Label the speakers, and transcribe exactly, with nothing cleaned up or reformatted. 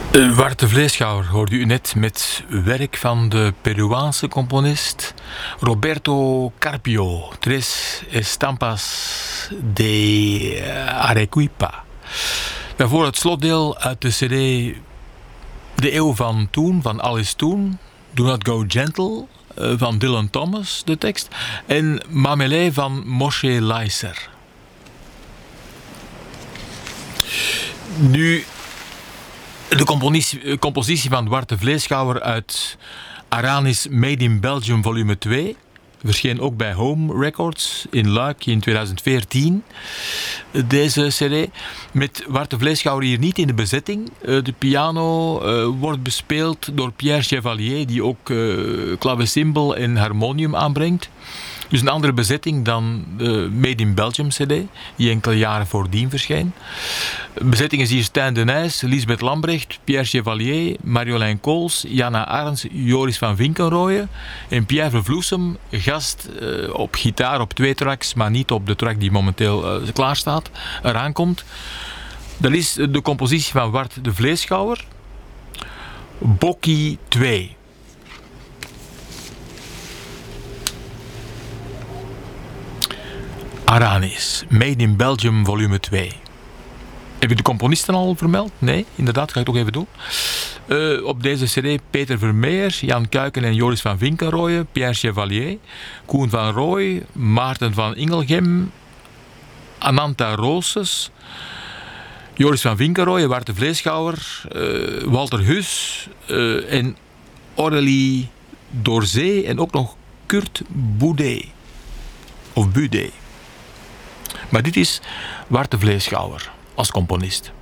Speaker 1: Uh, Wart de Vleeschhouwer hoorde u net met werk van de Peruaanse componist Roberto Carpio, Tres Estampas de Arequipa. Daarvoor het slotdeel uit de cd De Eeuw van Toen, van Alice Toen, Do Not Go Gentle, uh, van Dylan Thomas, de tekst, en Mamele van Moshe Leisser. Nu, de compositie, compositie van Wart de Vleeschhouwer uit Aranis Made in Belgium volume twee verscheen ook bij Home Records in Luik in tweeduizend veertien. Deze cd met Wart de Vleeschhouwer hier niet in de bezetting. De piano uh, wordt bespeeld door Pierre Chevalier, die ook uh, clavecimbal en harmonium aanbrengt. Dus een andere bezetting dan de Made in Belgium cd, die enkele jaren voordien verscheen. Bezetting is hier Stijn de Nijs, Lisbeth Lambrecht, Pierre Chevalier, Marjolein Kools, Jana Arends, Joris van Vinkenrooyen en Pierre Vervloesem, gast uh, op gitaar op twee tracks, maar niet op de track die momenteel uh, klaar staat, eraan komt. Dat is de compositie van Wart de Vleeschhouwer, Bokkie twee. Aranis, Made in Belgium volume twee. Heb je de componisten al vermeld? Nee, inderdaad, ga ik toch even doen. Uh, op deze cd Peter Vermeer, Jan Kuiken en Joris van Vinkenrooyen, Pierre Chevalier, Koen van Rooij, Maarten van Ingelgem, Ananta Rooses, Joris van Vinkenrooyen, Wart de Vleeschhouwer, uh, Walter Hus uh, en Aurélie Dorzee en ook nog Kurt Boudet. Of Boudet. Maar dit is Wart de Vleeschhouwer als componist.